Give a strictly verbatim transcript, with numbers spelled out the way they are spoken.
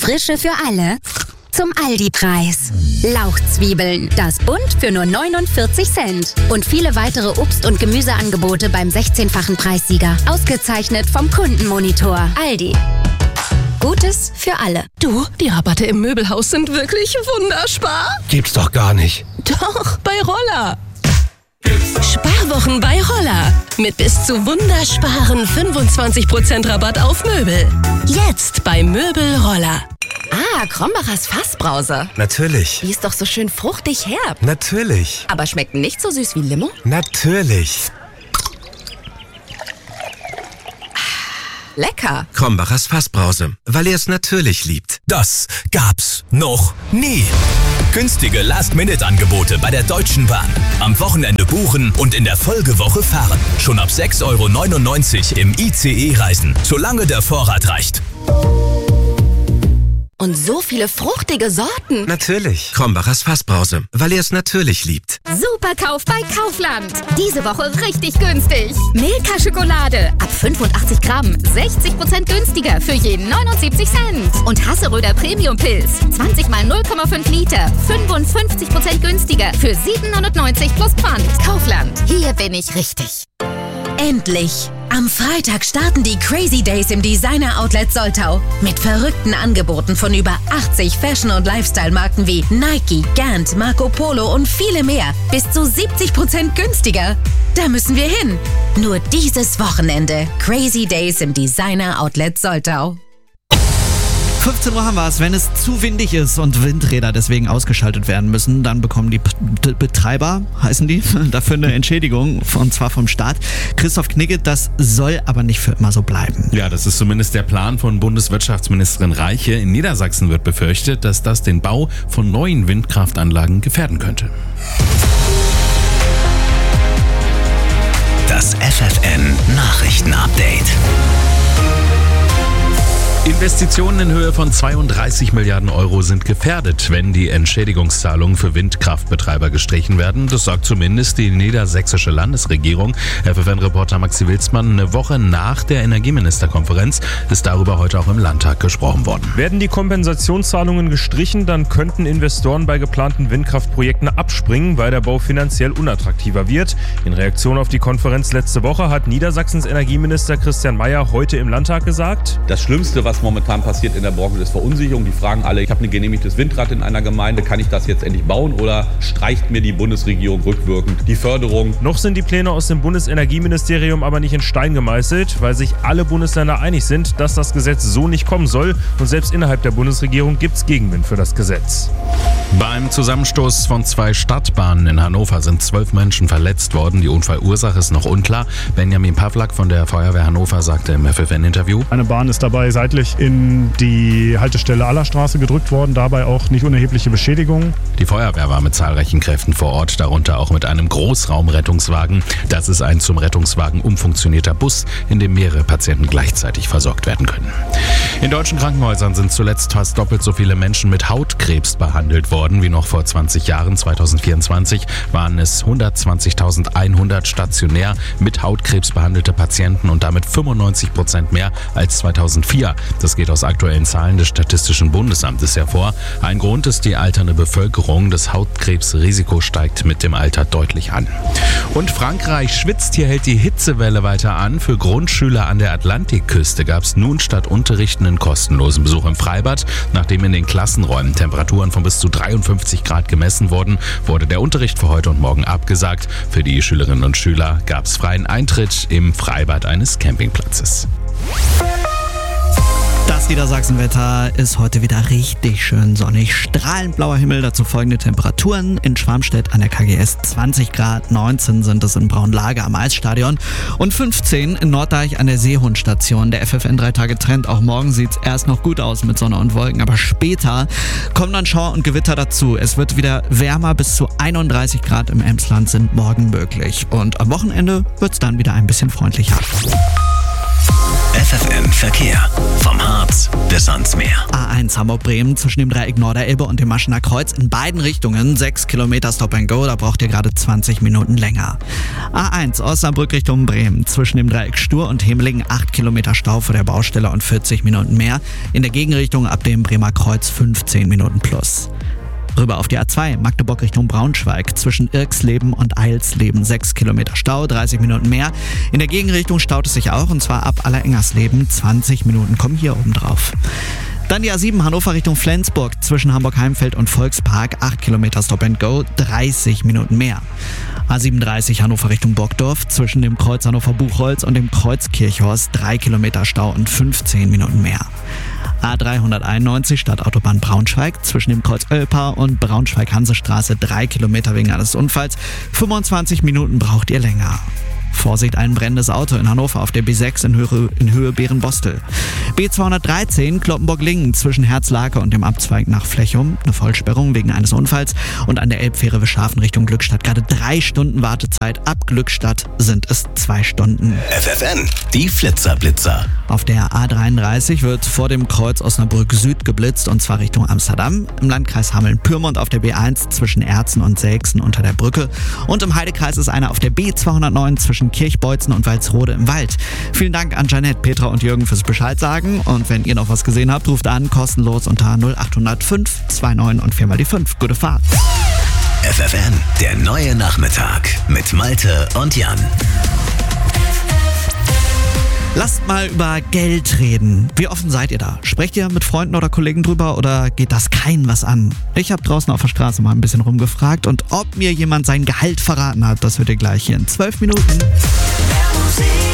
Frische für alle zum Aldi-Preis. Lauchzwiebeln, das Bund für nur neunundvierzig Cent. Und viele weitere Obst- und Gemüseangebote beim sechzehnfachen Preissieger. Ausgezeichnet vom Kundenmonitor. Aldi. Gutes für alle. Du, die Rabatte im Möbelhaus sind wirklich wunderspar. Gibt's doch gar nicht. Doch, bei Roller. Sparwochen bei Roller. Mit bis zu wundersparen fünfundzwanzig Prozent Rabatt auf Möbel. Jetzt bei Möbel Roller. Ah, Krombachers Fassbrause. Natürlich. Die ist doch so schön fruchtig herb. Natürlich. Aber schmeckt nicht so süß wie Limo? Natürlich. Lecker. Krombachers Fassbrause, weil ihr es natürlich liebt. Das gab's noch nie. Günstige Last-Minute-Angebote bei der Deutschen Bahn. Am Wochenende buchen und in der Folgewoche fahren. Schon ab sechs Euro neunundneunzig im I C E-Reisen, solange der Vorrat reicht. Und so viele fruchtige Sorten. Natürlich. Krombachers Fassbrause, weil ihr es natürlich liebt. Superkauf bei Kaufland. Diese Woche richtig günstig. Milka Schokolade ab fünfundachtzig Gramm, sechzig Prozent günstiger für jeden neunundsiebzig Cent. Und Hasseröder Premium Pilz, zwanzig mal null Komma fünf Liter, fünfundfünfzig Prozent günstiger für sieben neunundneunzig plus Pfand. Kaufland, hier bin ich richtig. Endlich! Am Freitag starten die Crazy Days im Designer Outlet Soltau. Mit verrückten Angeboten von über achtzig Fashion- und Lifestyle-Marken wie Nike, Gant, Marco Polo und viele mehr. Bis zu siebzig Prozent günstiger. Da müssen wir hin. Nur dieses Wochenende. Crazy Days im Designer Outlet Soltau. fünfzehn Uhr haben wir es. Wenn es zu windig ist und Windräder deswegen ausgeschaltet werden müssen, dann bekommen die P- Betreiber, heißen die, dafür eine Entschädigung, und zwar vom Staat. Christoph Knigge, das soll aber nicht für immer so bleiben. Ja, das ist zumindest der Plan von Bundeswirtschaftsministerin Reiche. In Niedersachsen wird befürchtet, dass das den Bau von neuen Windkraftanlagen gefährden könnte. Das F F N Nachrichten-Update. Investitionen in Höhe von zweiunddreißig Milliarden Euro sind gefährdet, wenn die Entschädigungszahlungen für Windkraftbetreiber gestrichen werden. Das sagt zumindest die niedersächsische Landesregierung. F F N-Reporter Maxi Wilsmann, eine Woche nach der Energieministerkonferenz ist darüber heute auch im Landtag gesprochen worden. Werden die Kompensationszahlungen gestrichen, dann könnten Investoren bei geplanten Windkraftprojekten abspringen, weil der Bau finanziell unattraktiver wird. In Reaktion auf die Konferenz letzte Woche hat Niedersachsens Energieminister Christian Mayer heute im Landtag gesagt: Das Schlimmste, was momentan passiert in der Branche, ist Verunsicherung. Die fragen alle, ich habe ein genehmigtes Windrad in einer Gemeinde, kann ich das jetzt endlich bauen oder streicht mir die Bundesregierung rückwirkend die Förderung? Noch sind die Pläne aus dem Bundesenergieministerium aber nicht in Stein gemeißelt, weil sich alle Bundesländer einig sind, dass das Gesetz so nicht kommen soll. Und selbst innerhalb der Bundesregierung gibt es Gegenwind für das Gesetz. Beim Zusammenstoß von zwei Stadtbahnen in Hannover sind zwölf Menschen verletzt worden. Die Unfallursache ist noch unklar. Benjamin Pawlak von der Feuerwehr Hannover sagte im F F N-Interview: Eine Bahn ist dabei seitlich in die Haltestelle Allerstraße gedrückt worden, dabei auch nicht unerhebliche Beschädigungen. Die Feuerwehr war mit zahlreichen Kräften vor Ort, darunter auch mit einem Großraumrettungswagen. Das ist ein zum Rettungswagen umfunktionierter Bus, in dem mehrere Patienten gleichzeitig versorgt werden können. In deutschen Krankenhäusern sind zuletzt fast doppelt so viele Menschen mit Hautkrebs behandelt worden wie noch vor zwanzig Jahren. zweitausendvierundzwanzig waren es hundertzwanzigtausendeinhundert stationär mit Hautkrebs behandelte Patienten und damit fünfundneunzig Prozent mehr als zweitausendvier. Das geht aus aktuellen Zahlen des Statistischen Bundesamtes hervor. Ein Grund ist die alternde Bevölkerung. Das Hautkrebsrisiko steigt mit dem Alter deutlich an. Und Frankreich schwitzt. Hier hält die Hitzewelle weiter an. Für Grundschüler an der Atlantikküste gab es nun statt Unterrichten einen kostenlosen Besuch im Freibad. Nachdem in den Klassenräumen Temperaturen von bis zu dreiundfünfzig Grad gemessen wurden, wurde der Unterricht für heute und morgen abgesagt. Für die Schülerinnen und Schüler gab es freien Eintritt im Freibad eines Campingplatzes. Das Niedersachsenwetter ist heute wieder richtig schön sonnig. Strahlend blauer Himmel, dazu folgende Temperaturen. In Schwarmstedt an der K G S zwanzig Grad, neunzehn sind es in Braunlage am Eisstadion und fünfzehn in Norddeich an der Seehundstation. Der F F N drei Tage Trend. Auch morgen sieht es erst noch gut aus mit Sonne und Wolken, aber später kommen dann Schauer und Gewitter dazu. Es wird wieder wärmer, bis zu einunddreißig Grad im Emsland sind morgen möglich. Und am Wochenende wird es dann wieder ein bisschen freundlicher. F F N Verkehr. Vom Harz bis bis ans Meer. A eins Hamburg-Bremen zwischen dem Dreieck Norderelbe und dem Maschener Kreuz in beiden Richtungen. sechs Kilometer Stop and Go, da braucht ihr gerade zwanzig Minuten länger. A eins Osnabrück Richtung Bremen zwischen dem Dreieck Stur und Hemelingen. acht Kilometer Stau vor der Baustelle und vierzig Minuten mehr. In der Gegenrichtung ab dem Bremer Kreuz fünfzehn Minuten plus. Rüber auf die A zwei, Magdeburg Richtung Braunschweig, zwischen Irksleben und Eilsleben sechs Kilometer Stau, dreißig Minuten mehr. In der Gegenrichtung staut es sich auch, und zwar ab Allerengersleben, zwanzig Minuten kommen hier oben drauf. Dann die A sieben Hannover Richtung Flensburg, zwischen Hamburg-Heimfeld und Volkspark, acht Kilometer Stop and Go, dreißig Minuten mehr. A siebenunddreißig Hannover Richtung Burgdorf, zwischen dem Kreuz Hannover-Buchholz und dem Kreuz Kirchhorst, drei Kilometer Stau und fünfzehn Minuten mehr. A dreihunderteinundneunzig Stadtautobahn Braunschweig, zwischen dem Kreuz Oelpa und Braunschweig-Hansestraße, drei Kilometer wegen eines Unfalls, fünfundzwanzig Minuten braucht ihr länger. Vorsicht, ein brennendes Auto in Hannover auf der B sechs in Höhe, in Höhe Berenbostel. B zweihundertdreizehn Kloppenburg-Lingen zwischen Herzlake und dem Abzweig nach Flechum. Eine Vollsperrung wegen eines Unfalls. Und an der Elbfähre Wischhafen Richtung Glückstadt gerade drei Stunden Wartezeit. Ab Glückstadt sind es zwei Stunden. F F N, die Flitzerblitzer. Auf der A dreiunddreißig wird vor dem Kreuz Osnabrück Süd geblitzt, und zwar Richtung Amsterdam. Im Landkreis Hameln-Pyrmont auf der B eins zwischen Erzen und Selksen unter der Brücke. Und im Heidekreis ist einer auf der B zweihundertneun zwischen Kirchbeutzen und Walsrode im Wald. Vielen Dank an Janette, Petra und Jürgen fürs Bescheid sagen. Und wenn ihr noch was gesehen habt, ruft an, kostenlos unter null acht null null fünf zwei neun und viermal die fünf. Gute Fahrt. F F N, der neue Nachmittag mit Malte und Jan. Lasst mal über Geld reden. Wie offen seid ihr da? Sprecht ihr mit Freunden oder Kollegen drüber, oder geht das keinen was an? Ich habe draußen auf der Straße mal ein bisschen rumgefragt, und ob mir jemand sein Gehalt verraten hat, das hört ihr gleich hier in zwölf Minuten. Mehr Musik.